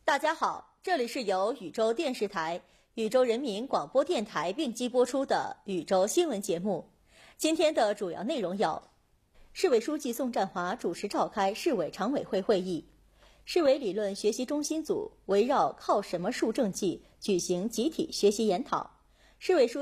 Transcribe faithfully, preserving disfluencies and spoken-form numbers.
大家好，这里是由禹州电视台、禹州人民广播电台并机播出的禹州新闻节目。今天的主要内容有：市委书记宋占华主持召开市委常委会会议，市委理论学习中心组围绕靠什么树政绩举行集体学习研讨。市委书